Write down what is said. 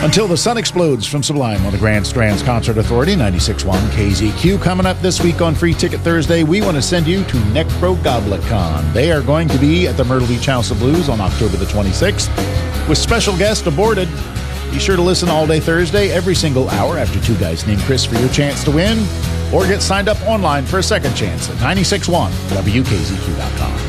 Until the Sun Explodes from Sublime on the Grand Strands Concert Authority, 96.1 KZQ. Coming up this week on Free Ticket Thursday, we want to send you to Necrogoblicon. They are going to be at the Myrtle Beach House of Blues on October the 26th with special guest Aborted. Be sure to listen all day Thursday, every single hour after Two Guys Named Chris for your chance to win, or get signed up online for a second chance at 96.1 WKZQ.com.